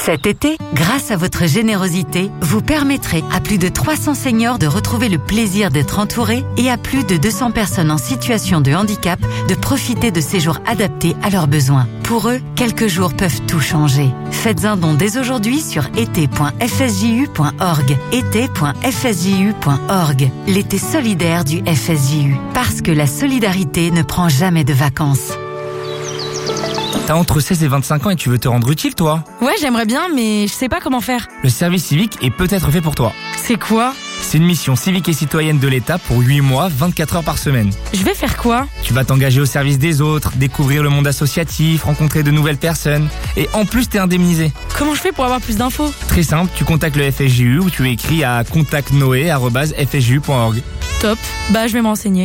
Cet été, grâce à votre générosité, vous permettrez à plus de 300 seniors de retrouver le plaisir d'être entourés et à plus de 200 personnes en situation de handicap de profiter de séjours adaptés à leurs besoins. Pour eux, quelques jours peuvent tout changer. Faites un don dès aujourd'hui sur été.fsju.org. été.fsju.org. L'été solidaire du FSJU. Parce que la solidarité ne prend jamais de vacances. T'as entre 16 et 25 ans et tu veux te rendre utile, toi ? Ouais, j'aimerais bien, mais je sais pas comment faire. Le service civique est peut-être fait pour toi. C'est quoi ? C'est une mission civique et citoyenne de l'État pour 8 mois, 24 heures par semaine. Je vais faire quoi ? Tu vas t'engager au service des autres, découvrir le monde associatif, rencontrer de nouvelles personnes. Et en plus, t'es indemnisé. Comment je fais pour avoir plus d'infos ? Très simple, tu contactes le FSJU ou tu écris à contactnoé@fsju.org. Top, bah je vais me renseigner.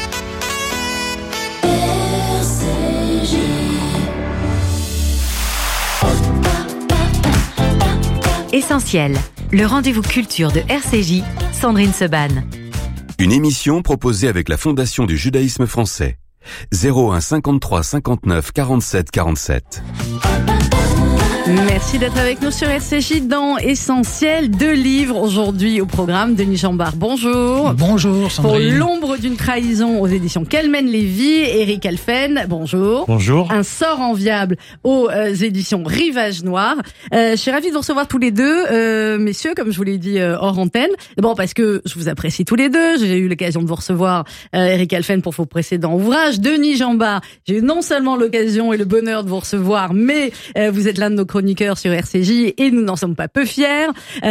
Essentiel, le rendez-vous culture de RCJ, Sandrine Seban. Une émission proposée avec la Fondation du judaïsme français. 01 53 59 47 47. Merci d'être avec nous sur RCJ dans Essentiel. 2 livres aujourd'hui au programme. Denis Jambard, bonjour. Bonjour Sandrine. Pour l'ombre d'une trahison aux éditions Kelmen Lévy, Eric Alphen, bonjour. Bonjour. Un sort enviable aux éditions Rivage Noir. Je suis ravie de vous recevoir tous les deux, messieurs, comme je vous l'ai dit hors antenne. D'abord parce que je vous apprécie tous les deux. J'ai eu l'occasion de vous recevoir, Eric Alphen, pour vos précédents ouvrages. Denis Jambard, j'ai eu non seulement l'occasion et le bonheur de vous recevoir, mais vous êtes l'un de nos chroniqueurs sur RCJ et nous n'en sommes pas peu fiers.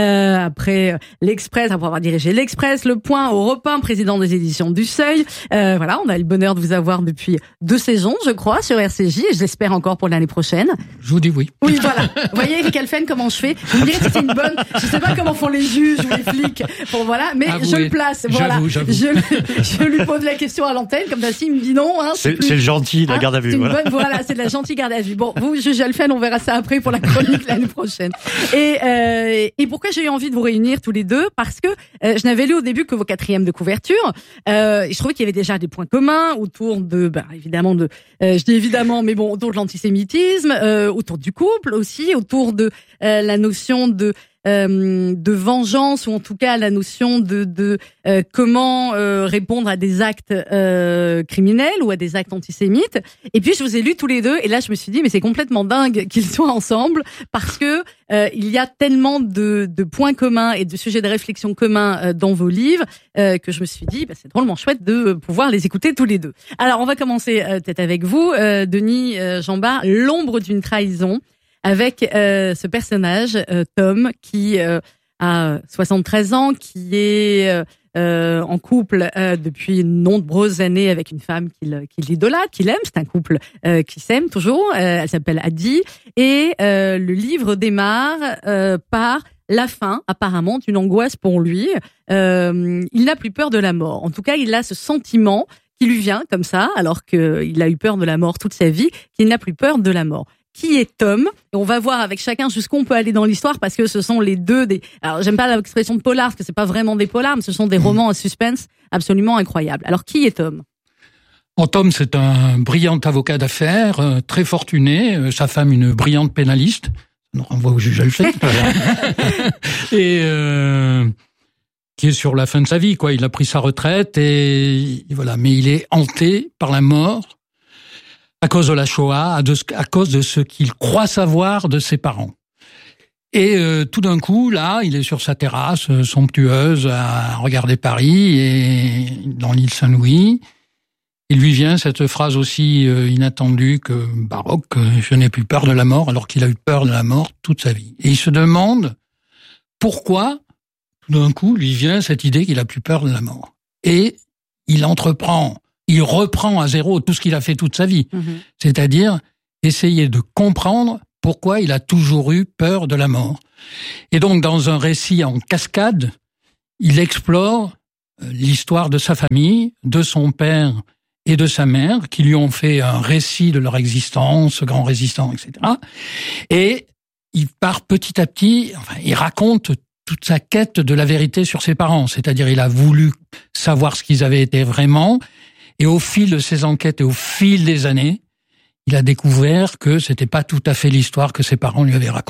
Après l'Express, après avoir dirigé l'Express, Le Point, Europe 1, président des éditions du Seuil. Voilà, on a le bonheur de vous avoir depuis 2 saisons, je crois, sur RCJ et je l'espère encore pour l'année prochaine. Je vous dis oui. Oui, voilà. Vous voyez, Eric Alphen, comment je fais? Vous me direz que c'était une bonne, je sais pas comment font les juges ou les flics. Bon, voilà, mais je le place. Voilà. J'avoue. Je lui pose la question à l'antenne, comme ça, s'il me dit non, hein. C'est le gentil, la garde à vue. Voilà, c'est de la gentille garde à vue. Bon, vous, juge Alphen, on verra ça après pour la chronique l'année prochaine. Et pourquoi j'ai eu envie de vous réunir tous les deux? Parce que je n'avais lu au début que vos 4e de couverture. Je trouvais qu'il y avait déjà des points communs autour de, évidemment de, je dis évidemment, mais bon, autour de l'antisémitisme, autour du couple aussi, autour de la notion de vengeance, ou en tout cas la notion de comment répondre à des actes criminels ou à des actes antisémites. Et puis je vous ai lu tous les deux et là je me suis dit mais c'est complètement dingue qu'ils soient ensemble parce que il y a tellement de points communs et de sujets de réflexion communs dans vos livres que je me suis dit c'est drôlement chouette de pouvoir les écouter tous les deux. Alors on va commencer peut-être avec vous, Denis Jambard, l'ombre d'une trahison. Avec ce personnage, Tom, qui a 73 ans, qui est en couple depuis de nombreuses années avec une femme qu'il idolâtre, qu'il aime. C'est un couple qui s'aime toujours. Elle s'appelle Adi. Et le livre démarre par la fin, apparemment, d'une angoisse pour lui. Il n'a plus peur de la mort. En tout cas, il a ce sentiment qui lui vient comme ça, alors qu'il a eu peur de la mort toute sa vie, qu'il n'a plus peur de la mort. Qui est Tom? Et on va voir avec chacun jusqu'où on peut aller dans l'histoire parce que ce sont les deux des... Alors, j'aime pas l'expression de polar parce que c'est pas vraiment des polars, mais ce sont des romans à suspense absolument incroyables. Alors, qui est Tom? Tom, c'est un brillant avocat d'affaires, très fortuné. Sa femme, une brillante pénaliste. Ça nous renvoie au juge Alphen. Et qui est sur la fin de sa vie, quoi. Il a pris sa retraite et voilà. Mais il est hanté par la mort. À cause de la Shoah, à cause de ce qu'il croit savoir de ses parents. Et tout d'un coup, là, il est sur sa terrasse somptueuse à regarder Paris et dans l'île Saint-Louis. Il lui vient cette phrase aussi inattendue que baroque, je n'ai plus peur de la mort, alors qu'il a eu peur de la mort toute sa vie. Et il se demande pourquoi, tout d'un coup, lui vient cette idée qu'il a plus peur de la mort. Et il reprend à zéro tout ce qu'il a fait toute sa vie. C'est-à-dire essayer de comprendre pourquoi il a toujours eu peur de la mort. Et donc, dans un récit en cascade, il explore l'histoire de sa famille, de son père et de sa mère, qui lui ont fait un récit de leur existence, grands résistants, etc. Et il part petit à petit, il raconte toute sa quête de la vérité sur ses parents. C'est-à-dire, il a voulu savoir ce qu'ils avaient été vraiment. Et au fil de ses enquêtes et au fil des années, il a découvert que c'était pas tout à fait l'histoire que ses parents lui avaient racontée.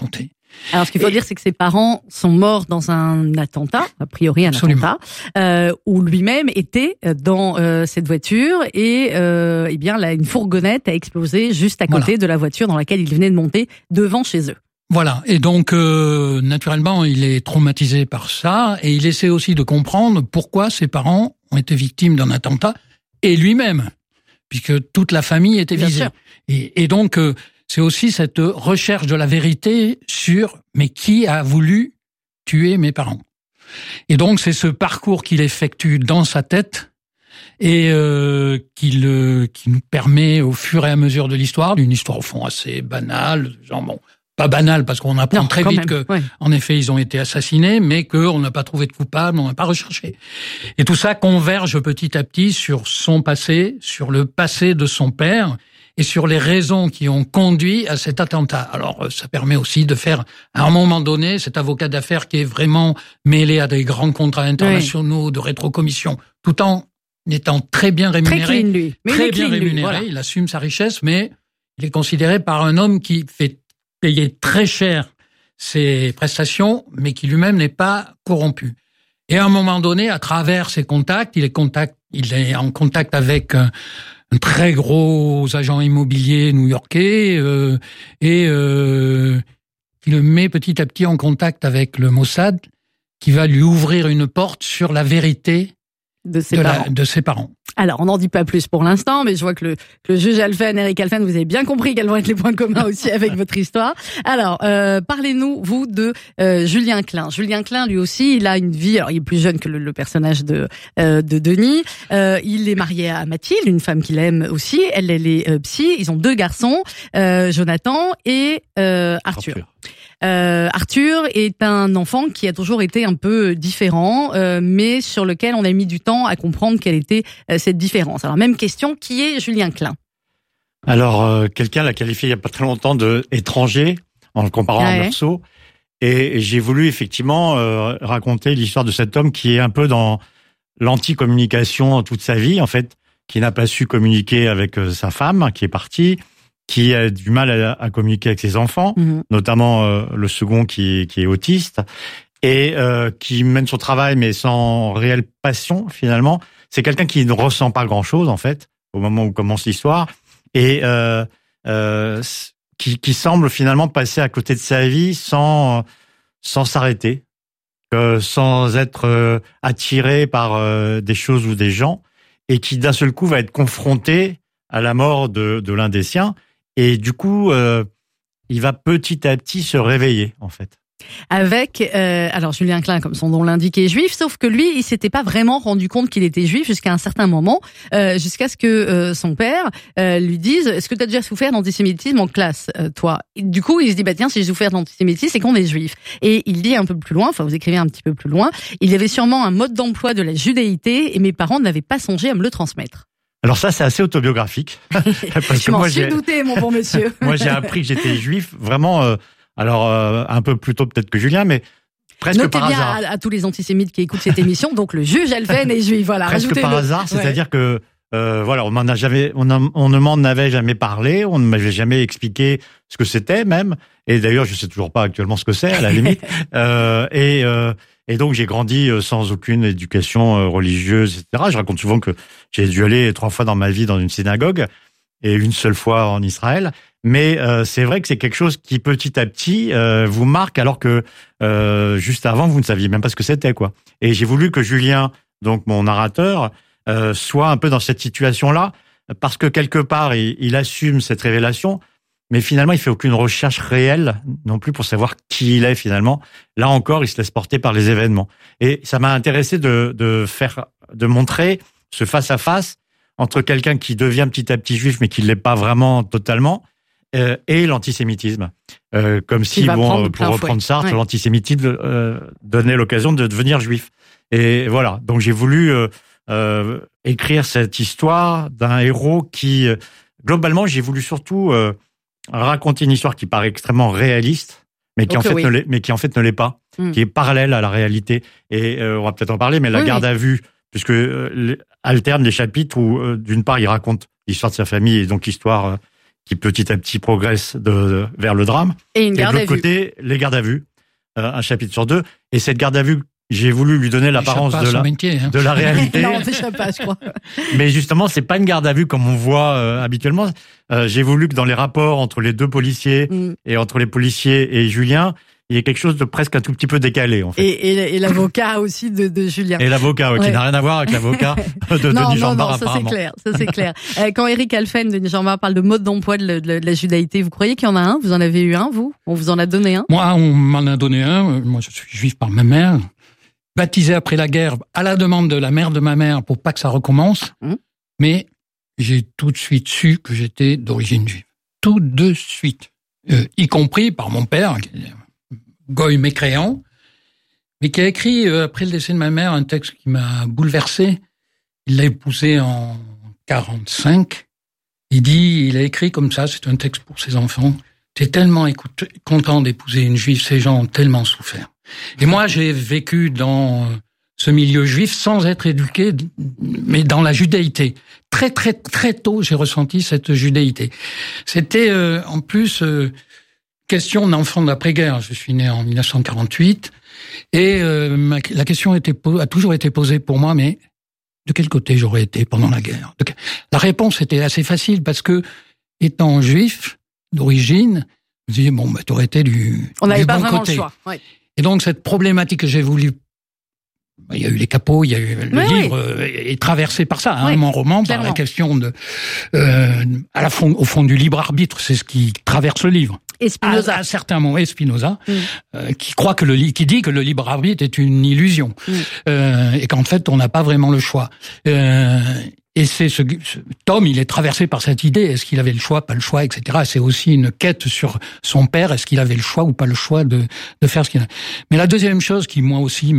Alors, ce qu'il faut dire, c'est que ses parents sont morts dans un attentat, a priori un Absolument. attentat, où lui-même était dans cette voiture et eh bien là, une fourgonnette a explosé juste à côté de la voiture dans laquelle il venait de monter devant chez eux. Voilà. Et donc, naturellement, il est traumatisé par ça et il essaie aussi de comprendre pourquoi ses parents ont été victimes d'un attentat et lui-même, puisque toute la famille était visée. Et donc, c'est aussi cette recherche de la vérité sur mais qui a voulu tuer mes parents. Et donc, c'est ce parcours qu'il effectue dans sa tête et qui nous permet, au fur et à mesure de l'histoire, d'une histoire au fond assez banale, genre bon, pas banale parce qu'on apprend très vite que, en effet, ils ont été assassinés, mais qu'on n'a pas trouvé de coupable, on n'a pas recherché. Et tout ça converge petit à petit sur son passé, sur le passé de son père et sur les raisons qui ont conduit à cet attentat. Alors, ça permet aussi de faire, à un moment donné, cet avocat d'affaires qui est vraiment mêlé à des grands contrats internationaux de rétrocommission, tout en étant très bien rémunéré. Très clean, lui. Mais très bien rémunéré, voilà. Il assume sa richesse, mais il est considéré par un homme qui fait payer très cher ses prestations, mais qui lui-même n'est pas corrompu. Et à un moment donné, à travers ses contacts, il est en contact avec un très gros agent immobilier new-yorkais qui le met petit à petit en contact avec le Mossad, qui va lui ouvrir une porte sur la vérité de ses parents. Alors, on n'en dit pas plus pour l'instant, mais je vois que le juge Alphen, Eric Alphen, vous avez bien compris quels vont être les points communs aussi avec votre histoire. Alors, parlez-nous, vous, de Julien Klein. Julien Klein, lui aussi, il a une vie, alors il est plus jeune que le personnage de Denis. Il est marié à Mathilde, une femme qu'il aime aussi. Elle est psy. Ils ont 2 garçons, Jonathan et Arthur. Arthur est un enfant qui a toujours été un peu différent, mais sur lequel on a mis du temps à comprendre quelle était cette différence. Alors, même question, qui est Julien Klein ? Alors, quelqu'un l'a qualifié il y a pas très longtemps de étranger, en le comparant à Meursault. Et j'ai voulu effectivement raconter l'histoire de cet homme qui est un peu dans l'anti-communication toute sa vie, en fait, qui n'a pas su communiquer avec sa femme, qui est partie, qui a du mal à communiquer avec ses enfants, notamment le second qui est autiste, et qui mène son travail mais sans réelle passion finalement. C'est quelqu'un qui ne ressent pas grand-chose en fait au moment où commence l'histoire et qui semble finalement passer à côté de sa vie sans s'arrêter, sans être attiré par des choses ou des gens, et qui d'un seul coup va être confronté à la mort de l'un des siens. Et du coup, il va petit à petit se réveiller, en fait. Avec, alors Julien Klein, comme son nom l'indique, est juif, sauf que lui, il s'était pas vraiment rendu compte qu'il était juif jusqu'à un certain moment, jusqu'à ce que son père lui dise: est-ce que tu as déjà souffert d'antisémitisme en classe, toi? Et du coup, il se dit: bah tiens, si j'ai souffert d'antisémitisme, c'est qu'on est juif. Et il dit un peu plus loin, enfin vous écrivez un petit peu plus loin, il y avait sûrement un mode d'emploi de la judéité et mes parents n'avaient pas songé à me le transmettre. Alors ça, c'est assez autobiographique. Parce je m'en suis douté, mon bon monsieur. Moi, j'ai appris que j'étais juif, vraiment, un peu plus tôt peut-être que Julien, mais presque Notez par hasard. Notez bien à tous les antisémites qui écoutent cette émission, donc le juge Alphen est juif, voilà. Presque par hasard, c'est-à-dire que, voilà, on ne m'en avait jamais parlé, on ne m'avait jamais expliqué ce que c'était même, et d'ailleurs, je sais toujours pas actuellement ce que c'est, à la limite, et donc, j'ai grandi sans aucune éducation religieuse, etc. Je raconte souvent que j'ai dû aller 3 fois dans ma vie dans une synagogue et une seule fois en Israël. Mais c'est vrai que c'est quelque chose qui, petit à petit, vous marque alors que juste avant, vous ne saviez même pas ce que c'était, quoi. Et j'ai voulu que Julien, donc mon narrateur, soit un peu dans cette situation-là, parce que quelque part, il assume cette révélation, mais finalement, il fait aucune recherche réelle non plus pour savoir qui il est finalement. Là encore, il se laisse porter par les événements. Et ça m'a intéressé de montrer ce face à face entre quelqu'un qui devient petit à petit juif, mais qui l'est pas vraiment totalement, et l'antisémitisme. Comme si, pour reprendre Sartre, l'antisémitisme donnait l'occasion de devenir juif. Et voilà. Donc j'ai voulu écrire cette histoire d'un héros qui, globalement, j'ai voulu surtout raconter une histoire qui paraît extrêmement réaliste, mais qui en fait ne l'est pas, qui est parallèle à la réalité. Et on va peut-être en parler, mais la garde à vue, puisque alterne des chapitres où d'une part il raconte l'histoire de sa famille et donc l'histoire qui petit à petit progresse vers le drame. Et une garde de à l'autre vue. côté, les gardes à vue, un chapitre sur 2. Et cette garde à vue, j'ai voulu lui donner l'apparence Échappe pas à son métier, hein. de la réalité. Non, on t'échappe pas, je crois. Mais justement, c'est pas une garde à vue comme on voit habituellement. J'ai voulu que dans les rapports entre les deux policiers et entre les policiers et Julien, il y ait quelque chose de presque un tout petit peu décalé, en fait. Et l'avocat aussi de Julien. Et l'avocat, qui n'a rien à voir avec l'avocat de Denis Jeanbart, apparemment. Ça c'est clair. Quand Éric Alphen, Denis Jeanbart parle de mode d'emploi de la judaïté, vous croyez qu'il y en a un? Vous en avez eu un, vous? On vous en a donné un? Moi, on m'en a donné un. Moi, je suis juif par ma mère. Baptisé après la guerre, à la demande de la mère de ma mère, pour pas que ça recommence. Mais j'ai tout de suite su que j'étais d'origine juive. Tout de suite. Y compris par mon père, goy mécréant, mais qui a écrit, après le décès de ma mère, un texte qui m'a bouleversé. Il l'a épousée en 45. Il a écrit comme ça, c'est un texte pour ses enfants. T'es tellement content d'épouser une juive, ces gens ont tellement souffert. Et moi, j'ai vécu dans ce milieu juif sans être éduqué, mais dans la judaïté. Très, très, très tôt, j'ai ressenti cette judaïté. C'était, en plus, question d'enfant d'après-guerre. Je suis né en 1948. Et la question a toujours été posée pour moi, mais de quel côté j'aurais été pendant la guerre? La réponse était assez facile, parce que, étant juif d'origine, je me disais, t'aurais été du On n'avait bon pas vraiment côté. le choix. Ouais. Et donc, cette problématique que j'ai voulu... Il y a eu les capots, il y a eu le livre est traversé par ça, mon roman, clairement. par la question de... au fond du libre arbitre, c'est ce qui traverse le livre. Et Spinoza. À certains moments, et Spinoza, qui croit qui dit que le libre arbitre est une illusion. Et qu'en fait, on n'a pas vraiment le choix. Et c'est Tom, il est traversé par cette idée. Est-ce qu'il avait le choix, pas le choix, etc. C'est aussi une quête sur son père. Est-ce qu'il avait le choix ou pas le choix de faire ce qu'il a. Mais la deuxième chose qui, moi aussi,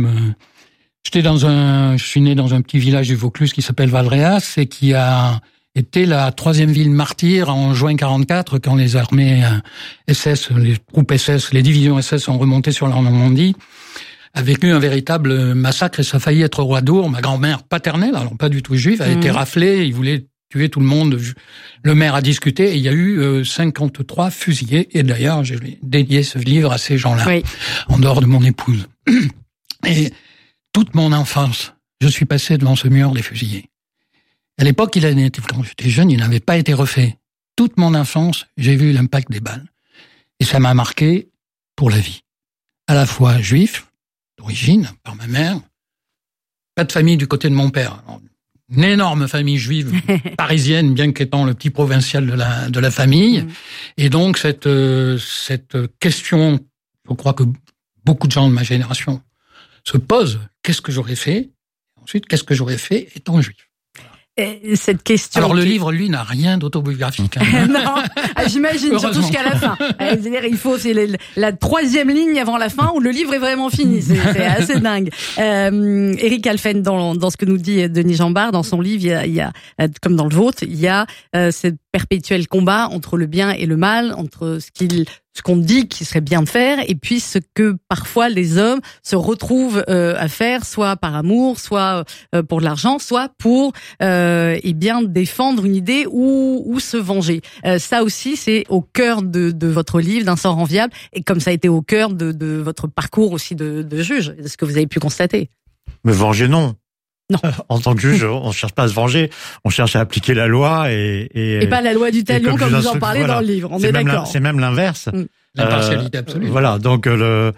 je suis né dans un petit village du Vaucluse qui s'appelle Valréas et qui a été la 3e ville martyre en juin 44 quand les armées SS, les troupes SS, les divisions SS sont remontées sur la Normandie, a vécu un véritable massacre et ça a failli être roi d'Our. Ma grand-mère paternelle, alors pas du tout juive, a été raflée, il voulait tuer tout le monde. Le maire a discuté et il y a eu 53 fusillés. Et d'ailleurs, j'ai dédié ce livre à ces gens-là, en dehors de mon épouse. Et toute mon enfance, je suis passé devant ce mur des fusillés. À l'époque, quand j'étais jeune, il n'avait pas été refait. Toute mon enfance, j'ai vu l'impact des balles. Et ça m'a marqué pour la vie. À la fois juif, d'origine, par ma mère, pas de famille du côté de mon père. Alors, une énorme famille juive parisienne, bien qu'étant le petit provincial de la famille. Et donc, cette question, je crois que beaucoup de gens de ma génération se posent, qu'est-ce que j'aurais fait? Ensuite, qu'est-ce que j'aurais fait étant juif? Et cette question. Alors, le livre, lui, n'a rien d'autobiographique. Hein. Non, j'imagine, surtout jusqu'à la fin. C'est-à-dire, c'est la 3e ligne avant la fin où le livre est vraiment fini. C'est assez dingue. Éric Alphen, dans ce que nous dit Denis Jeanbart, dans son livre, il y a comme dans le vôtre, il y a ce perpétuel combat entre le bien et le mal, entre ce qu'on dit qu'il serait bien de faire, et puis ce que parfois les hommes se retrouvent à faire, soit par amour, soit pour de l'argent, soit pour défendre une idée ou se venger. Ça aussi, c'est au cœur de votre livre, D'un sang enviable, et comme ça a été au cœur de votre parcours aussi de juge, de ce que vous avez pu constater. Me venger, non. Non. En tant que juge, on cherche pas à se venger, on cherche à appliquer la loi et pas la loi du talion comme vous en parlez dans le livre. On est d'accord. C'est même l'inverse. L'impartialité absolue. Voilà, donc le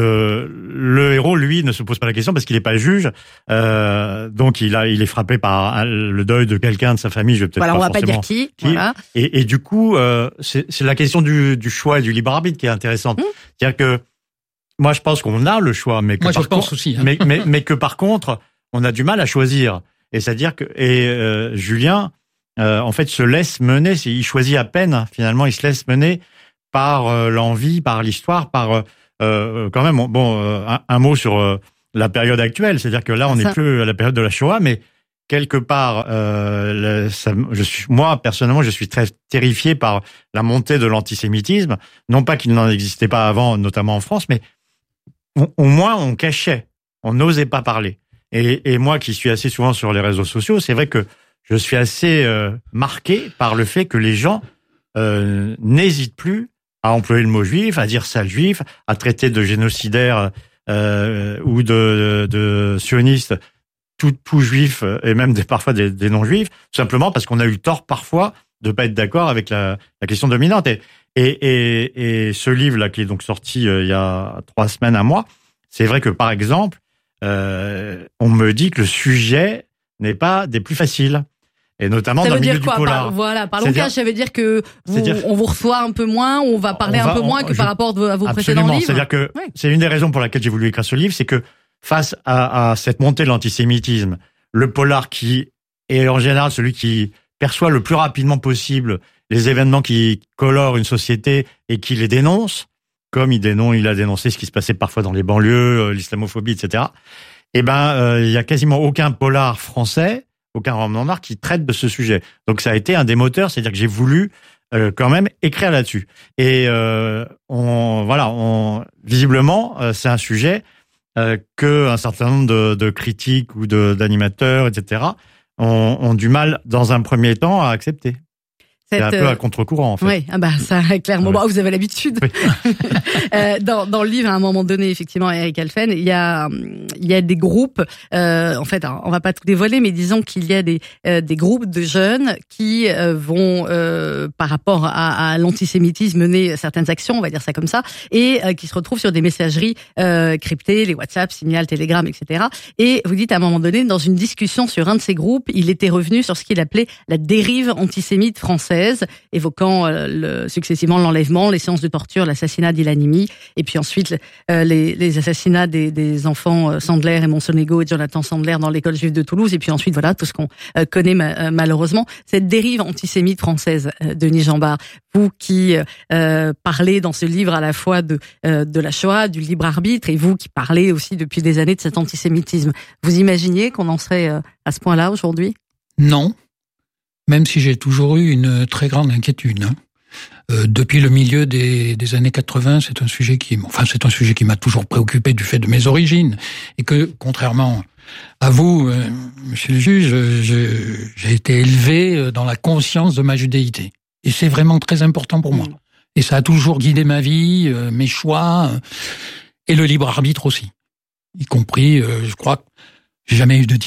héros, lui, ne se pose pas la question parce qu'il n'est pas juge. Donc il est frappé par le deuil de quelqu'un de sa famille. Je vais peut-être on va pas forcément dire qui. Voilà. Et du coup, c'est la question du choix et du libre arbitre qui est intéressante. C'est-à-dire que moi, je pense qu'on a le choix, mais que moi, je pense aussi. Hein. Mais que par contre, on a du mal à choisir. Et c'est-à-dire que Julien, en fait, se laisse mener. Il choisit à peine. Finalement, il se laisse mener par l'envie, par l'histoire, par quand même. Un mot sur la période actuelle. C'est-à-dire que là, on n'est plus à la période de la Shoah, mais quelque part, moi personnellement, je suis très terrifié par la montée de l'antisémitisme. Non pas qu'il n'en existait pas avant, notamment en France, mais au moins on cachait, on n'osait pas parler. Et moi qui suis assez souvent sur les réseaux sociaux, c'est vrai que je suis assez marqué par le fait que les gens n'hésite plus à employer le mot juif, à dire sale juif, à traiter de génocidaire ou de sioniste tout juif et même parfois des non-juifs, tout simplement parce qu'on a eu tort parfois de pas être d'accord avec la question dominante. Et ce livre-là, qui est donc sorti il y a 3 semaines, 1 mois, c'est vrai que, par exemple, on me dit que le sujet n'est pas des plus faciles. Et notamment dans le milieu du polar. Par langage, ça veut dire que on vous reçoit un peu moins, on va parler un peu moins que par rapport à vos précédents livres. C'est-à-dire que c'est une des raisons pour laquelle j'ai voulu écrire ce livre, c'est que face à cette montée de l'antisémitisme, le polar qui est en général celui qui perçoit le plus rapidement possible les événements qui colorent une société et qui les dénonce, comme il a dénoncé ce qui se passait parfois dans les banlieues, l'islamophobie, etc. Il y a quasiment aucun polar français, aucun roman noir qui traite de ce sujet. Donc ça a été un des moteurs, c'est-à-dire que j'ai voulu quand même écrire là-dessus. Et visiblement, c'est un sujet que un certain nombre de critiques ou d'animateurs, etc., ont du mal dans un premier temps à accepter. C'est un peu à contre-courant, en fait. Oui, ça, clairement. Bon, vous avez l'habitude. Oui. Dans le livre, à un moment donné, effectivement, Eric Halphen, il y a des groupes, en fait, on va pas tout dévoiler, mais disons qu'il y a des groupes de jeunes qui vont, par rapport à l'antisémitisme, mener certaines actions, on va dire ça comme ça, et qui se retrouvent sur des messageries cryptées, les WhatsApp, Signal, Telegram, etc. Et vous dites, à un moment donné, dans une discussion sur un de ces groupes, il était revenu sur ce qu'il appelait la dérive antisémite française, évoquant successivement l'enlèvement, les séances de torture, l'assassinat d'Ilanimi, et puis ensuite les assassinats des enfants Sandler et Monsonego et Jonathan Sandler dans l'école juive de Toulouse, et puis ensuite voilà tout ce qu'on connaît malheureusement. Cette dérive antisémite française, Denis Jambard, vous qui parlez dans ce livre à la fois de la Shoah, du libre arbitre, et vous qui parlez aussi depuis des années de cet antisémitisme, vous imaginiez qu'on en serait à ce point-là aujourd'hui ? Non. Même si j'ai toujours eu une très grande inquiétude. Depuis le milieu des années 80, c'est un sujet qui m'a toujours préoccupé du fait de mes origines. Et que, contrairement à vous, monsieur le juge, j'ai été élevé dans la conscience de ma judéité. Et c'est vraiment très important pour moi. Et ça a toujours guidé ma vie, mes choix, et le libre arbitre aussi. Y compris, je crois, j'ai jamais eu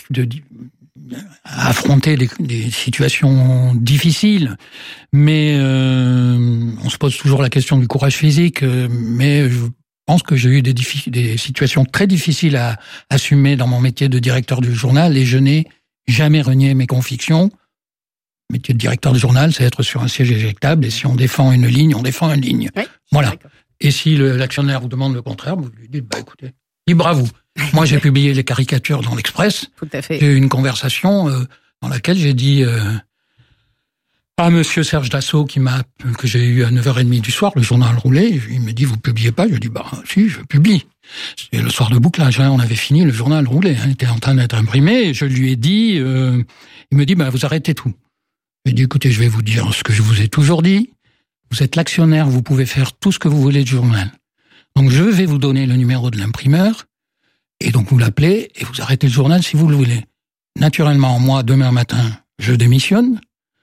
à affronter des situations difficiles, mais on se pose toujours la question du courage physique, mais je pense que j'ai eu des situations très difficiles à assumer dans mon métier de directeur du journal, et je n'ai jamais renié mes convictions. Le métier de directeur de journal, c'est être sur un siège éjectable, et si on défend une ligne, on défend une ligne. Oui, voilà. D'accord. Et si l'actionnaire vous demande le contraire, vous lui dites, écoutez, libre à vous. Moi, j'ai publié les caricatures dans l'Express. Tout à fait. J'ai eu une conversation dans laquelle j'ai dit à monsieur Serge Dassault que j'ai eu à 9h30 du soir, le journal roulait, il me dit, vous publiez pas? Je dis, si, je publie. C'était le soir de bouclage, on avait fini, le journal roulait, il était en train d'être imprimé, et je lui ai dit, il me dit, vous arrêtez tout. J'ai dit, écoutez, je vais vous dire ce que je vous ai toujours dit. Vous êtes l'actionnaire, vous pouvez faire tout ce que vous voulez du journal. Donc, je vais vous donner le numéro de l'imprimeur, et donc vous l'appelez, et vous arrêtez le journal si vous le voulez. Naturellement, moi, demain matin, je démissionne.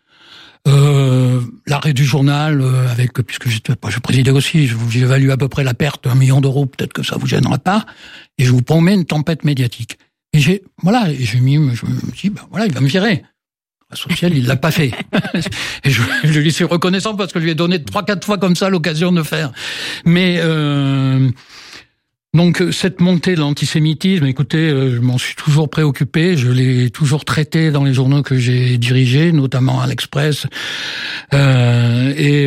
L'arrêt du journal, puisque je présidais aussi, j'évalue à peu près la perte d'1 million d'euros, peut-être que ça vous gênera pas, et je vous promets une tempête médiatique. Et je me dis, il va me virer. La sociale, il l'a pas fait. Et je lui suis reconnaissant parce que je lui ai donné 3-4 fois comme ça l'occasion de faire. Mais donc cette montée de l'antisémitisme, écoutez, je m'en suis toujours préoccupé, je l'ai toujours traité dans les journaux que j'ai dirigés, notamment à l'Express. Il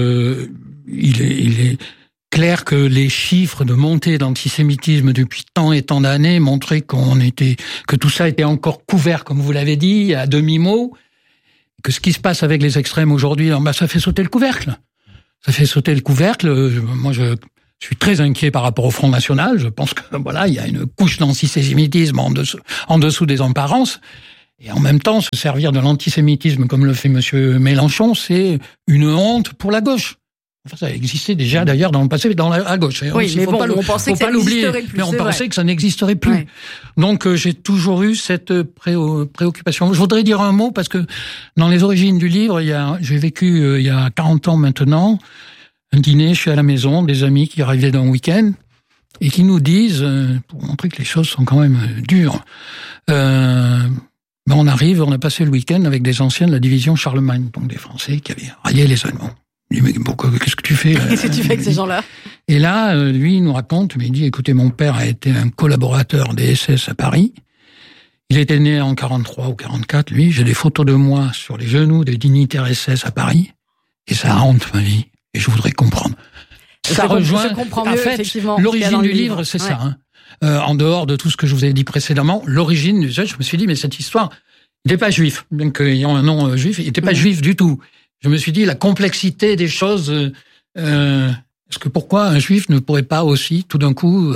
est clair que les chiffres de montée d'antisémitisme depuis tant et tant d'années montraient que tout ça était encore couvert, comme vous l'avez dit, à demi-mot, que ce qui se passe avec les extrêmes aujourd'hui, ça fait sauter le couvercle. Ça fait sauter le couvercle. Moi, je suis très inquiet par rapport au Front National. Je pense que il y a une couche d'antisémitisme en dessous des apparences. Et en même temps, se servir de l'antisémitisme comme le fait monsieur Mélenchon, c'est une honte pour la gauche. Enfin, ça existait déjà d'ailleurs dans le passé, à gauche. Oui, mais bon, on pensait que ça n'existerait plus. Mais on pensait que ça n'existerait plus. Ouais. Donc, j'ai toujours eu cette préoccupation. Je voudrais dire un mot parce que dans les origines du livre, j'ai vécu il y a 40 ans maintenant un dîner, je suis à la maison, des amis qui arrivaient d'un week-end et qui nous disent, pour montrer que les choses sont quand même dures, on arrive, on a passé le week-end avec des anciens de la division Charlemagne, donc des Français qui avaient rayé les Allemands. Je dis, mais pourquoi, qu'est-ce que tu fais là? Qu'est-ce que tu fais avec ces gens-là? Et là, lui, il nous raconte, mais il dit, écoutez, mon père a été un collaborateur des SS à Paris. Il était né en 43 ou 44, lui. J'ai des photos de moi sur les genoux des dignitaires SS à Paris. Et ça hante ma vie. Et je voudrais comprendre. Ça rejoint, en fait, l'origine du livre, c'est ça, hein. En dehors de tout ce que je vous ai dit précédemment, l'origine du jeu, je me suis dit, mais cette histoire, il n'est pas juif. Bien qu'ayant un nom juif, il n'était pas juif du tout. Je me suis dit, la complexité des choses, est-ce que pourquoi un juif ne pourrait pas aussi, tout d'un coup,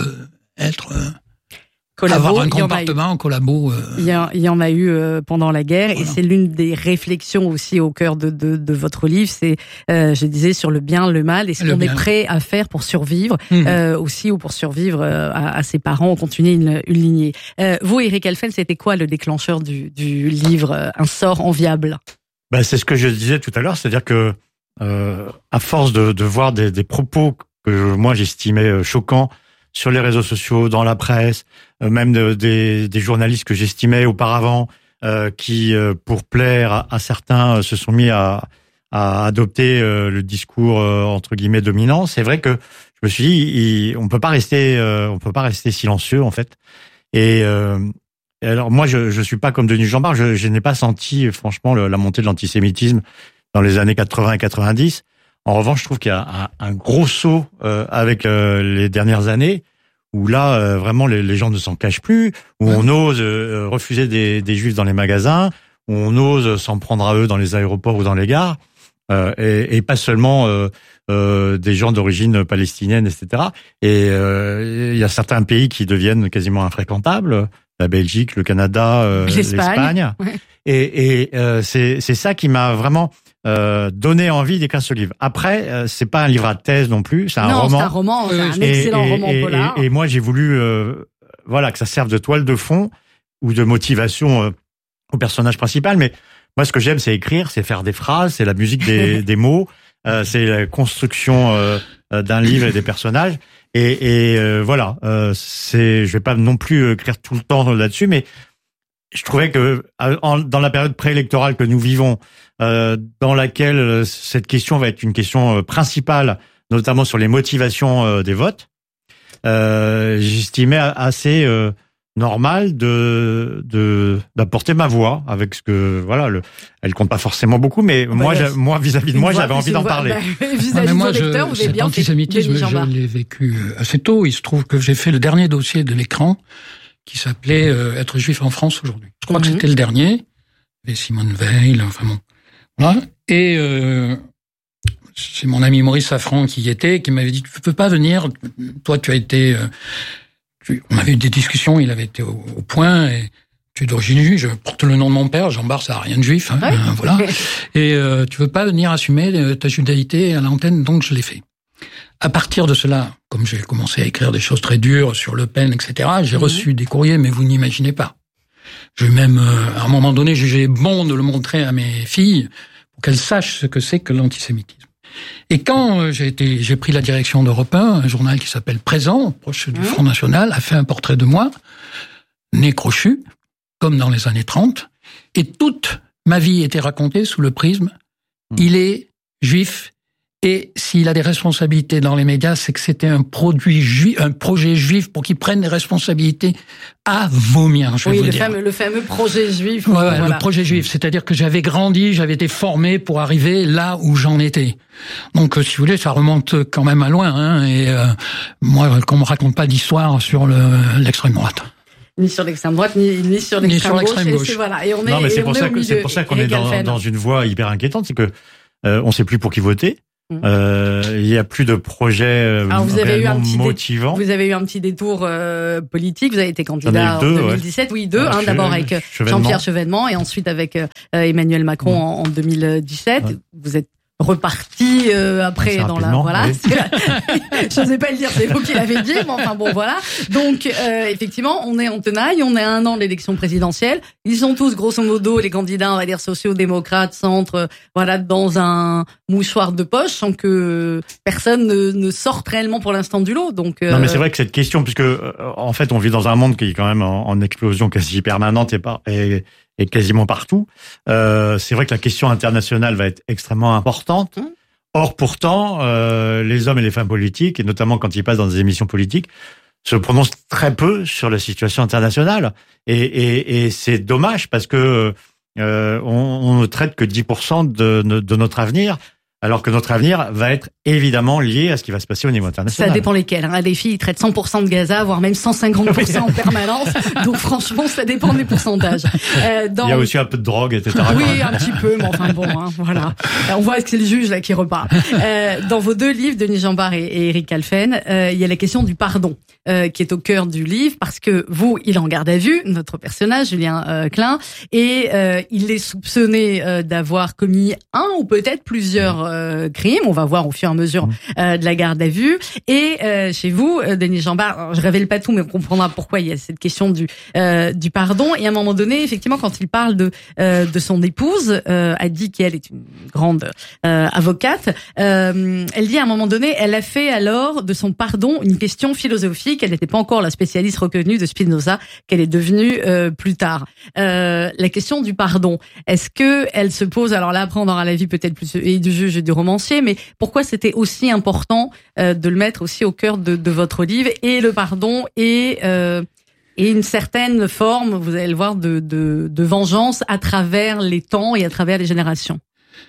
avoir un comportement en collabo. Il y en a eu pendant la guerre, voilà. Et c'est l'une des réflexions aussi au cœur de votre livre, c'est, je disais, sur le bien, le mal, et ce qu'on est prêt à faire pour survivre, aussi, ou pour survivre à ses parents, continuer une lignée. Vous, Eric Elfen, c'était quoi le déclencheur du livre Un sort enviable? C'est ce que je disais tout à l'heure, c'est-à-dire que à force de voir des propos que moi j'estimais choquants sur les réseaux sociaux, dans la presse, même des journalistes que j'estimais auparavant, qui pour plaire à certains se sont mis à adopter le discours entre guillemets dominant. C'est vrai que je me suis dit, on peut pas rester silencieux en fait. Et alors moi je suis pas comme Denis Jeanbart, je n'ai pas senti franchement la montée de l'antisémitisme dans les années 80 et 90. En revanche, je trouve qu'il y a un gros saut avec les dernières années où là vraiment les gens ne s'en cachent plus, où on ose refuser des juifs dans les magasins, où on ose s'en prendre à eux dans les aéroports ou dans les gares, et pas seulement des gens d'origine palestinienne, etc. Et il y a certains pays qui deviennent quasiment infréquentables, la Belgique, le Canada, l'Espagne. Ouais. Et c'est ça qui m'a vraiment donné envie d'écrire ce livre. Après, c'est pas un livre à thèse non plus, c'est un roman. C'est un roman, c'est un excellent roman polar. Et moi, j'ai voulu, que ça serve de toile de fond ou de motivation au personnage principal. Mais moi, ce que j'aime, c'est écrire, c'est faire des phrases, c'est la musique des mots, c'est la construction d'un livre et des personnages. Je vais pas non plus écrire tout le temps là-dessus, mais je trouvais que dans la période préélectorale que nous vivons, dans laquelle cette question va être une question principale, notamment sur les motivations des votes, j'estimais assez normal d'apporter ma voix avec ce que elle compte pas forcément beaucoup, mais moi vis-à-vis de moi j'avais envie d'en parler. Vis-à-vis de lecteur, vous avez bien fait. L'antisémitisme, je l'ai vécu assez tôt. Il se trouve que j'ai fait le dernier dossier de l'Écran qui s'appelait Être juif en France aujourd'hui. Je crois que c'était le dernier. Et Simone Veil, enfin bon. Voilà. Et c'est mon ami Maurice Safran qui y était, qui m'avait dit, tu peux pas venir, toi tu as été... on avait eu des discussions, il avait été au point, et tu es d'origine juive, je porte le nom de mon père, Jean-Bart, ça n'a rien de juif, hein, voilà. Et tu veux pas venir assumer ta judaïté à l'antenne, donc je l'ai fait. À partir de cela, comme j'ai commencé à écrire des choses très dures sur Le Pen, etc., j'ai reçu des courriers, mais vous n'imaginez pas. J'ai même, à un moment donné, jugé bon de le montrer à mes filles pour qu'elles sachent ce que c'est que l'antisémitisme. Et quand j'ai pris la direction d'Europe 1, un journal qui s'appelle Présent, proche du Front National, a fait un portrait de moi, nez crochu, comme dans les années 30, et toute ma vie était racontée sous le prisme, il est juif, et s'il a des responsabilités dans les médias, c'est que c'était un projet juif pour qu'il prenne des responsabilités à vomir, je veux dire. Le fameux projet juif. Ouais, le projet juif. C'est-à-dire que j'avais grandi, j'avais été formé pour arriver là où j'en étais. Donc, si vous voulez, ça remonte quand même à loin, hein, et moi, qu'on me raconte pas d'histoire sur l'extrême droite. Ni sur l'extrême droite, ni sur l'extrême gauche. Et on est, non, mais c'est pour ça qu'on est dans une voie hyper inquiétante, c'est que on sait plus pour qui voter. Il y a plus de projets motivants. Vous avez eu un petit détour politique. Vous avez été candidat en 2017. Oui, deux. D'abord avec Jean-Pierre Chevènement et ensuite avec Emmanuel Macron en 2017. Ouais. Vous êtes reparti après dans la voilà. Oui. Je n'osais pas le dire, c'est vous qui l'avez dit, mais enfin bon voilà. Donc effectivement, on est en tenaille, on est à 1 an de l'élection présidentielle. Ils sont tous grosso modo les candidats, on va dire sociaux-démocrates, centre, voilà, dans un mouchoir de poche, sans que personne ne sorte réellement pour l'instant du lot. Donc non, mais c'est vrai que cette question, puisque en fait on vit dans un monde qui est quand même en explosion quasi permanente et quasiment partout. C'est vrai que la question internationale va être extrêmement importante. Or, pourtant, les hommes et les femmes politiques, et notamment quand ils passent dans des émissions politiques, se prononcent très peu sur la situation internationale. Et c'est dommage parce que on ne traite que 10% de notre avenir. Alors que notre avenir va être évidemment lié à ce qui va se passer au niveau international. Ça dépend lesquels. Hein. Les filles traitent 100% de Gaza, voire même 150% en permanence. Donc franchement, ça dépend des pourcentages. Il y a aussi un peu de drogue, etc. Oui, un petit peu, mais enfin bon, hein, voilà. On voit que c'est le juge là qui repart. Dans vos 2 livres, Denis Jambard et Eric Halphen, il y a la question du pardon qui est au cœur du livre, parce que vous, il est en garde à vue, notre personnage, Julien Klein, et il est soupçonné d'avoir commis un ou peut-être plusieurs crimes. On va voir au fur et à mesure de la garde à vue. Et chez vous, Denis Jambard, je révèle pas tout, mais on comprendra pourquoi il y a cette question du pardon. Et à un moment donné, effectivement, quand il parle de son épouse, elle dit qu'elle est une grande avocate. Elle dit à un moment donné, elle a fait alors de son pardon une question philosophique. Elle n'était pas encore la spécialiste reconnue de Spinoza qu'elle est devenue plus tard. La question du pardon, est-ce que elle se pose, alors là après on aura l'avis peut-être plus et du juge et du romancier, mais pourquoi c'était aussi important de le mettre aussi au cœur de votre livre, et le pardon et une certaine forme, vous allez le voir, de vengeance à travers les temps et à travers les générations.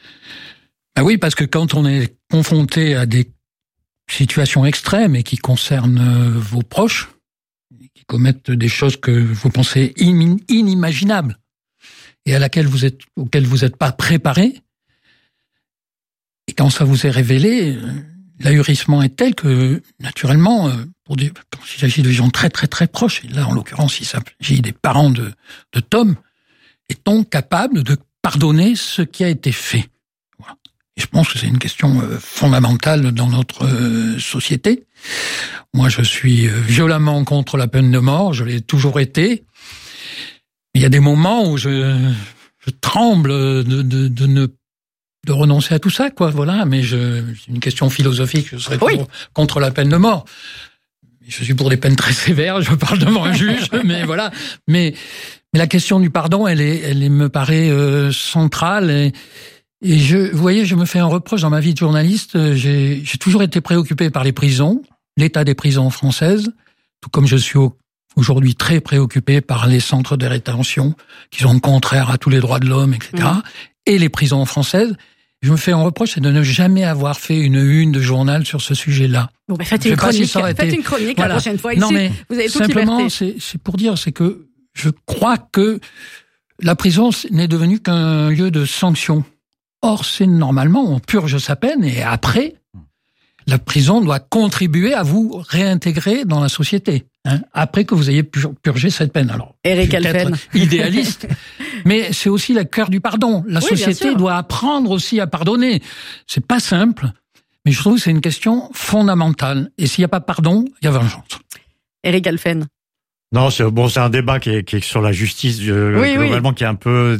Ah oui, parce que quand on est confronté à des situations extrêmes et qui concernent vos proches, qui commettent des choses que vous pensez inimaginables et auxquelles vous êtes pas préparé, et quand ça vous est révélé, l'ahurissement est tel que, naturellement, quand il s'agit de gens très très très proches, et là en l'occurrence il s'agit des parents de Tom, est-on capable de pardonner ce qui a été fait? Voilà. Et je pense que c'est une question fondamentale dans notre société. Moi je suis violemment contre la peine de mort, je l'ai toujours été. Il y a des moments où je tremble de renoncer à tout ça, quoi, voilà, mais c'est une question philosophique, je serais toujours contre la peine de mort. Je suis pour des peines très sévères, je parle devant un juge, mais voilà. Mais la question du pardon, elle me paraît centrale, et vous voyez, je me fais un reproche dans ma vie de journaliste, j'ai toujours été préoccupé par les prisons, l'état des prisons françaises, tout comme je suis aujourd'hui très préoccupé par les centres de rétention, qui sont contraires à tous les droits de l'homme, etc., et les prisons françaises. Je me fais un reproche, c'est de ne jamais avoir fait une de journal sur ce sujet-là. Bon, ben faites une chronique voilà. La prochaine fois. Ici, non, mais vous avez toute simplement, liberté. c'est pour dire, c'est que je crois que la prison n'est devenue qu'un lieu de sanction. Or, c'est normalement, on purge sa peine, et après, la prison doit contribuer à vous réintégrer dans la société, hein, après que vous ayez purgé cette peine. Alors, Eric Halphen, idéaliste, mais c'est aussi le cœur du pardon. La société doit apprendre aussi à pardonner. C'est pas simple, mais je trouve que c'est une question fondamentale. Et s'il n'y a pas pardon, il y a vengeance. Eric Halphen. Non, c'est un débat qui est sur la justice, globalement, qui est un peu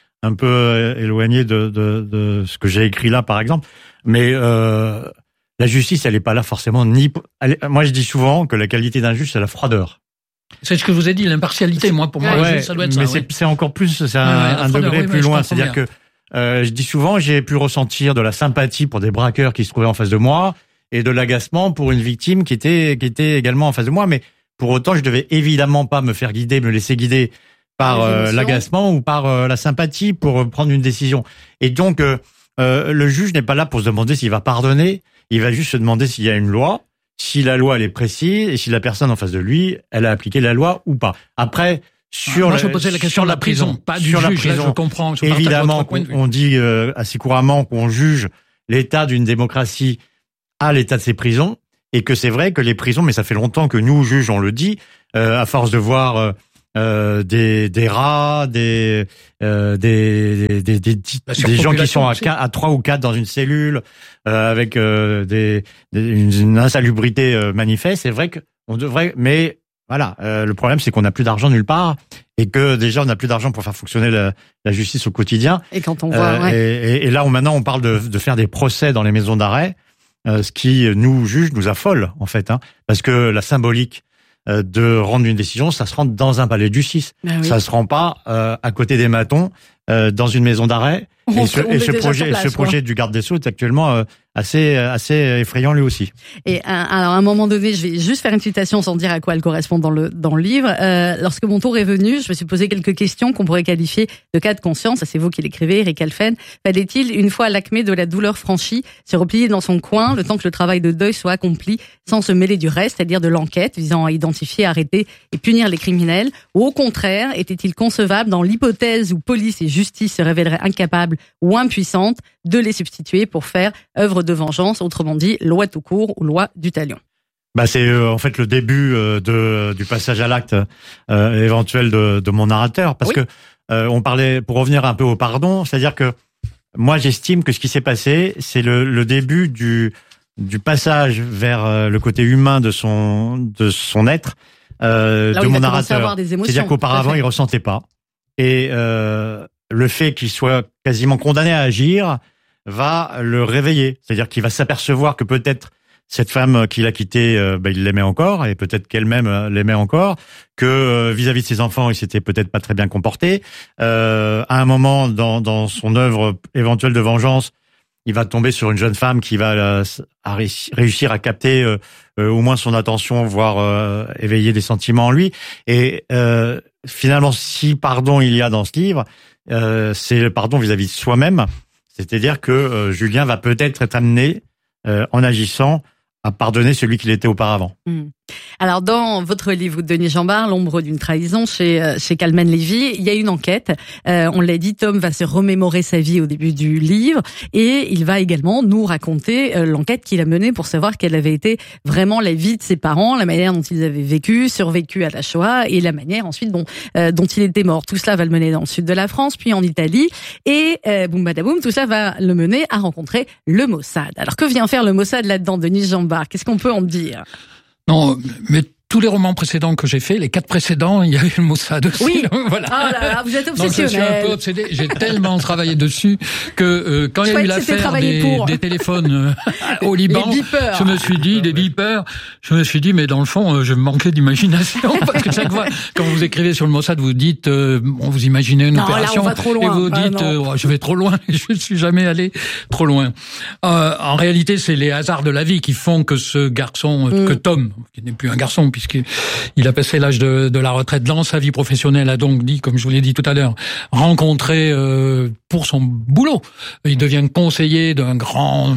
éloigné de ce que j'ai écrit là, par exemple. Mais la justice, elle est pas là forcément moi, je dis souvent que la qualité d'un juge, c'est la froideur. C'est ce que je vous ai dit, l'impartialité. Moi, pour moi, ça doit être mais ça. C'est encore plus, c'est un degré plus loin. C'est-à-dire que je dis souvent, j'ai pu ressentir de la sympathie pour des braqueurs qui se trouvaient en face de moi, et de l'agacement pour une victime qui était également en face de moi. Mais pour autant, je devais évidemment pas me laisser guider par l'agacement ou par la sympathie pour prendre une décision. Et donc, le juge n'est pas là pour se demander s'il va pardonner. Il va juste se demander s'il y a une loi, si la loi elle est précise, et si la personne en face de lui, elle a appliqué la loi ou pas. Après, moi, je posais la question de la prison, pas du juge. Là, je comprends. Évidemment, on dit assez couramment qu'on juge l'état d'une démocratie à l'état de ses prisons, et que c'est vrai que les prisons, mais ça fait longtemps que nous, juges, on le dit, à force de voir des rats, des gens qui sont à 3 ou 4 dans une cellule, avec une insalubrité manifeste. C'est vrai que on devrait, mais voilà, le problème c'est qu'on n'a plus d'argent nulle part et que déjà on n'a plus d'argent pour faire fonctionner la justice au quotidien. Et quand on voit, et là maintenant on parle de faire des procès dans les maisons d'arrêt, ce qui nous affole en fait, parce que la symbolique de rendre une décision, ça se rend dans un palais de justice. Ça se rend pas à côté des matons dans une maison d'arrêt. Et ce projet du garde des Sceaux est actuellement assez effrayant lui aussi. Et alors à un moment donné, je vais juste faire une citation sans dire à quoi elle correspond dans le livre. Lorsque mon tour est venu, je me suis posé quelques questions qu'on pourrait qualifier de cas de conscience. Ça, c'est vous qui l'écrivez, Eric Alphen. Fallait-il, une fois à l'acmé de la douleur franchie, se replier dans son coin le temps que le travail de deuil soit accompli, sans se mêler du reste, c'est-à-dire de l'enquête visant à identifier, arrêter et punir les criminels? Ou au contraire, était-il concevable dans l'hypothèse où police et justice se révéleraient incapables ou impuissantes de les substituer pour faire œuvre de vengeance, autrement dit, loi tout court ou loi du talion? C'est en fait le début du passage à l'acte éventuel de mon narrateur, parce que on parlait, pour revenir un peu au pardon, c'est-à-dire que moi j'estime que ce qui s'est passé, c'est le début du passage vers le côté humain de son être, de mon narrateur. C'est-à-dire qu'auparavant il ressentait pas, et le fait qu'il soit quasiment condamné à agir va le réveiller. C'est-à-dire qu'il va s'apercevoir que peut-être cette femme qu'il a quittée, il l'aimait encore, et peut-être qu'elle-même l'aimait encore, que vis-à-vis de ses enfants, il s'était peut-être pas très bien comporté. À un moment, dans son œuvre éventuelle de vengeance, il va tomber sur une jeune femme qui va réussir à capter au moins son attention, voire éveiller des sentiments en lui. Et finalement, si pardon il y a dans ce livre, c'est le pardon vis-à-vis de soi-même. C'est-à-dire que Julien va peut-être être amené, en agissant, à pardonner celui qu'il était auparavant. Alors, dans votre livre, Denis Jambard, L'ombre d'une trahison, chez Calman Lévy, il y a une enquête. On l'a dit, Tom va se remémorer sa vie au début du livre, et il va également nous raconter l'enquête qu'il a menée pour savoir quelle avait été vraiment la vie de ses parents, la manière dont ils avaient survécu à la Shoah, et la manière ensuite dont il était mort. Tout cela va le mener dans le sud de la France, puis en Italie, et boum badaboum, tout ça va le mener à rencontrer le Mossad. Alors, que vient faire le Mossad là-dedans, Denis Jambard? Qu'est-ce qu'on peut en dire? Non, mais tous les romans précédents que j'ai faits, les 4 précédents, il y avait le Mossad aussi. Oui. Voilà. Oh là là, vous êtes obsessionnel. Donc je suis un peu obsédé. J'ai tellement travaillé dessus que quand il y a eu l'affaire des téléphones au Liban, je me suis dit, des beepers, je me suis dit, mais dans le fond, je manquais d'imagination, parce que chaque fois, quand vous écrivez sur le Mossad, vous dites, vous imaginez une opération, là, on va trop loin. et vous dites, je vais trop loin, je ne suis jamais allé trop loin. En réalité, c'est les hasards de la vie qui font que ce garçon, que Tom, qui n'est plus un garçon, puisqu'il a passé l'âge de la retraite dans sa vie professionnelle, a donc dit, comme je vous l'ai dit tout à l'heure, rencontré pour son boulot. Il devient conseiller d'un grand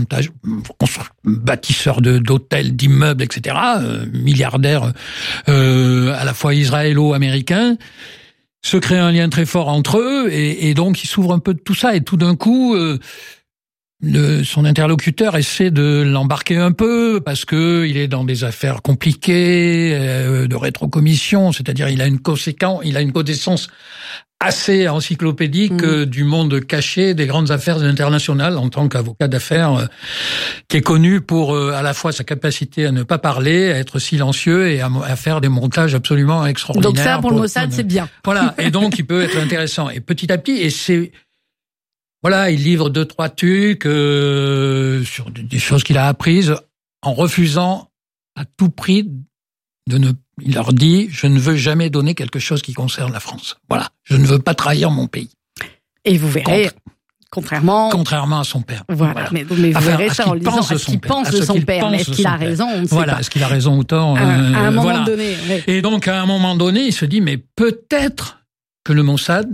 bâtisseur d'hôtels, d'immeubles, etc., milliardaire à la fois israélo-américain. Se crée un lien très fort entre eux, et donc il s'ouvre un peu de tout ça, et tout d'un coup... son interlocuteur essaie de l'embarquer un peu parce que il est dans des affaires compliquées de rétrocommission, c'est-à-dire il a une connaissance assez encyclopédique du monde caché des grandes affaires internationales en tant qu'avocat d'affaires qui est connu pour à la fois sa capacité à ne pas parler, à être silencieux et à faire des montages absolument extraordinaires. Donc ça, pour le Mossad, c'est bien. Voilà, et donc il peut être intéressant. Et petit à petit, et c'est... Voilà, il livre 2-3 trucs sur des choses qu'il a apprises en refusant à tout prix il leur dit, je ne veux jamais donner quelque chose qui concerne la France. Voilà, je ne veux pas trahir mon pays. Et vous verrez, contrairement à son père. Voilà. Mais vous verrez ça en lisant ce qu'il pense de son père. Mais est-ce qu'il a raison? On ne sait pas. Est-ce qu'il a raison ou tort? À un moment donné. Oui. Et donc, à un moment donné, il se dit, mais peut-être que le Mossad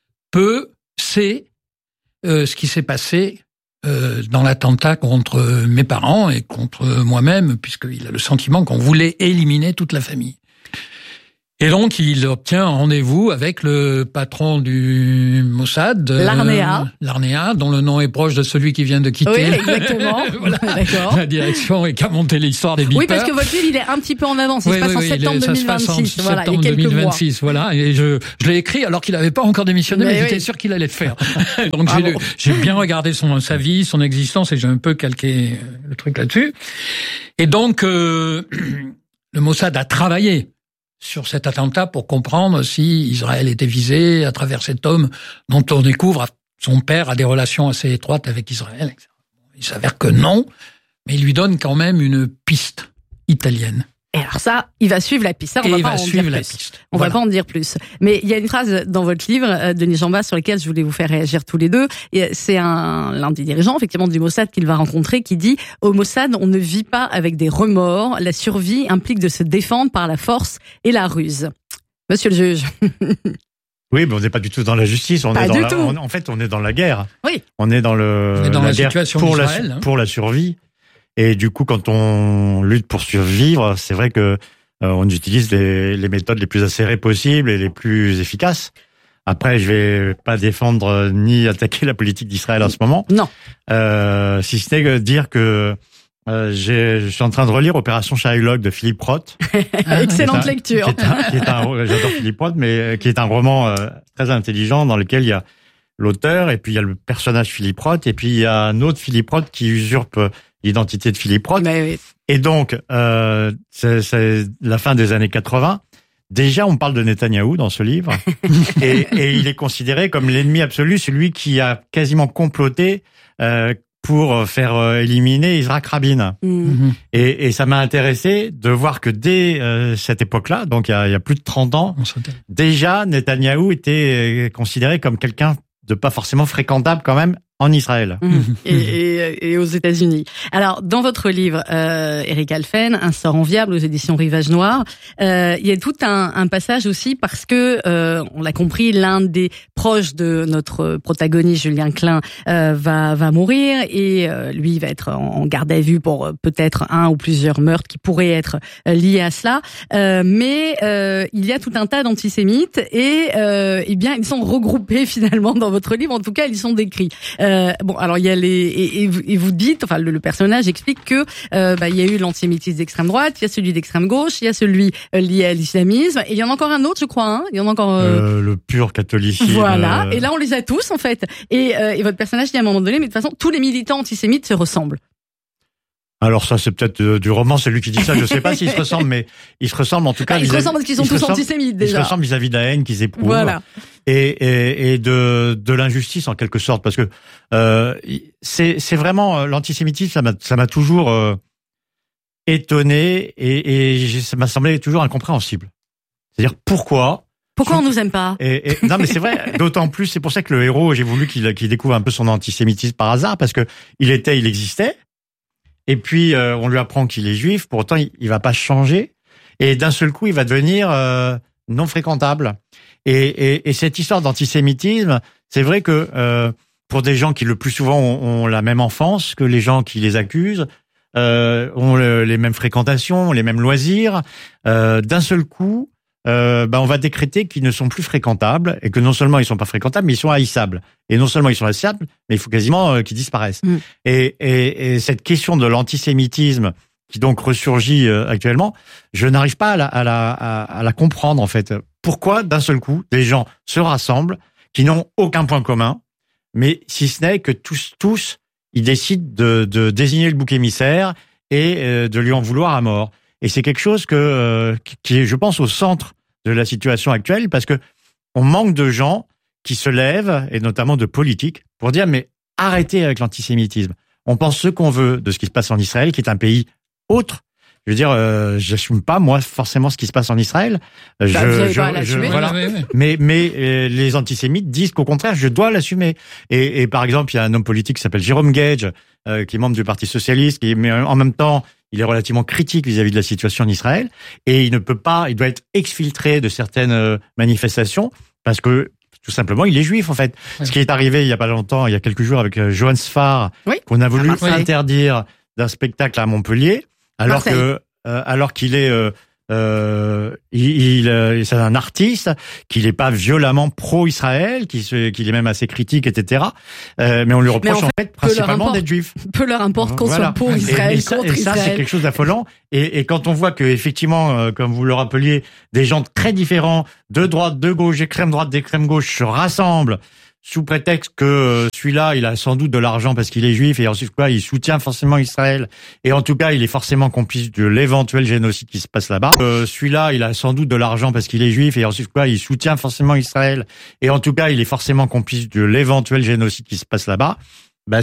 sait ce qui s'est passé dans l'attentat contre mes parents et contre moi-même, puisqu'il a le sentiment qu'on voulait éliminer toute la famille. Et donc, il obtient un rendez-vous avec le patron du Mossad, l'Arnéa, dont le nom est proche de celui qui vient de quitter. Oui, exactement. Voilà, d'accord. La direction et qui a monté l'histoire des beepers. Oui, parce que votre livre, il est un petit peu en avance. Il se passe en septembre 2026. Voilà, il y a quelques 2026, mois. Voilà. Et je l'ai écrit alors qu'il n'avait pas encore démissionné, mais j'étais sûr qu'il allait le faire. Donc, j'ai bien regardé sa vie, son existence, et j'ai un peu calqué le truc là-dessus. Et donc, le Mossad a travaillé sur cet attentat pour comprendre si Israël était visé à travers cet homme dont on découvre son père a des relations assez étroites avec Israël. Il s'avère que non, mais il lui donne quand même une piste italienne. Et alors ça, il va suivre la piste. Ça, on va pas en dire plus. On va pas en dire plus. Mais il y a une phrase dans votre livre, Denis Jambas, sur laquelle je voulais vous faire réagir tous les deux. Et c'est l'un des dirigeants, effectivement, du Mossad qu'il va rencontrer, qui dit « Au Mossad, on ne vit pas avec des remords. La survie implique de se défendre par la force et la ruse. » Monsieur le juge. Oui, mais on n'est pas du tout dans la justice. En fait, on est dans la guerre. Oui. On est dans la situation d'Israël, pour la survie. Et du coup, quand on lutte pour survivre, c'est vrai que on utilise les méthodes les plus acérées possibles et les plus efficaces. Après, je vais pas défendre ni attaquer la politique d'Israël en ce moment. Non. Si ce n'est dire que je suis en train de relire Opération Shylock de Philippe Roth. Excellente lecture. J'adore Philippe Roth, mais qui est un roman très intelligent dans lequel il y a l'auteur et puis il y a le personnage Philippe Roth et puis il y a un autre Philippe Roth qui usurpe l'identité de Philippe Roth. Oui. Et donc, c'est la fin des années 80. Déjà, on parle de Netanyahou dans ce livre. et il est considéré comme l'ennemi absolu, celui qui a quasiment comploté pour faire éliminer Yitzhak Rabin. Mmh. Et ça m'a intéressé de voir que dès cette époque-là, donc il y a plus de 30 ans, déjà Netanyahou était considéré comme quelqu'un de pas forcément fréquentable quand même en Israël. Et aux États-Unis. Alors, dans votre livre, Eric Alphen, Un sort enviable aux éditions Rivage Noir, il y a tout un passage aussi parce que, on l'a compris, l'un des proches de notre protagoniste, Julien Klein, va mourir et lui il va être en garde à vue pour peut-être un ou plusieurs meurtres qui pourraient être liés à cela. Mais il y a tout un tas d'antisémites et eh bien ils sont regroupés finalement dans votre livre. En tout cas, ils sont décrits. Bon, alors il y a et vous dites, enfin le personnage explique que il y a eu l'antisémitisme d'extrême droite, il y a celui d'extrême gauche, il y a celui lié à l'islamisme, et il y en a encore un autre, je crois. Hein, il y en a encore le pur catholicisme. Voilà. Et là, on les a tous en fait. Et votre personnage dit à un moment donné, mais de toute façon, tous les militants antisémites se ressemblent. Alors ça, c'est peut-être du roman, c'est lui qui dit ça. Je sais pas s'ils se ressemblent, mais ils se ressemblent en tout cas. Ils se ressemblent parce qu'ils sont tous antisémites déjà. Ils se ressemblent vis-à-vis de la haine qu'ils éprouvent. Voilà. Et de l'injustice en quelque sorte, parce que c'est vraiment l'antisémitisme. Ça m'a toujours étonné et ça m'a semblé toujours incompréhensible. C'est-à-dire pourquoi on nous aime pas? Non, mais c'est vrai. D'autant plus, c'est pour ça que le héros, j'ai voulu qu'il découvre un peu son antisémitisme par hasard, parce que il existait. Et puis, on lui apprend qu'il est juif. Pour autant, il va pas changer. Et d'un seul coup, il va devenir non fréquentable. Et cette histoire d'antisémitisme, c'est vrai que pour des gens qui le plus souvent ont la même enfance que les gens qui les accusent, ont les mêmes fréquentations, les mêmes loisirs, d'un seul coup, on va décréter qu'ils ne sont plus fréquentables et que non seulement ils sont pas fréquentables, mais ils sont haïssables. Et non seulement ils sont haïssables, mais il faut quasiment qu'ils disparaissent. Et cette question de l'antisémitisme qui donc ressurgit actuellement, je n'arrive pas à la comprendre en fait. Pourquoi d'un seul coup des gens se rassemblent qui n'ont aucun point commun, mais si ce n'est que tous ils décident de désigner le bouc émissaire et de lui en vouloir à mort. Et c'est quelque chose qui est, je pense, au centre de la situation actuelle, parce que on manque de gens qui se lèvent, et notamment de politiques, pour dire mais arrêtez avec l'antisémitisme. On pense ce qu'on veut de ce qui se passe en Israël, qui est un pays autre. Je veux dire, j'assume pas moi forcément ce qui se passe en Israël. Voilà. Mais les antisémites disent qu'au contraire, je dois l'assumer. Et par exemple, il y a un homme politique qui s'appelle Jérôme Gage, qui est membre du Parti socialiste, mais en même temps, il est relativement critique vis-à-vis de la situation en Israël, et il doit être exfiltré de certaines manifestations parce que tout simplement, il est juif en fait. Ouais. Ce qui est arrivé il y a pas longtemps, il y a quelques jours avec Johan Sfar, qu'on a voulu interdire d'un spectacle à Montpellier, alors qu'il est c'est un artiste, qu'il n'est pas violemment pro-Israël, qu'il est même assez critique, etc. Mais on lui reproche en fait principalement d'être juif. Peu leur importe qu'on soit pour Israël, contre Israël. Et ça, c'est quelque chose d'affolant. Et quand on voit que effectivement, comme vous le rappeliez, des gens très différents, de droite, de gauche, d'extrême droite, d'extrême gauche, se rassemblent sous prétexte que celui-là, il a sans doute de l'argent parce qu'il est juif, et ensuite quoi, il soutient forcément Israël, et en tout cas, il est forcément complice de l'éventuel génocide qui se passe là-bas. Celui-là, il a sans doute de l'argent parce qu'il est juif, et ensuite quoi, il soutient forcément Israël, et en tout cas, il est forcément complice de l'éventuel génocide qui se passe là-bas.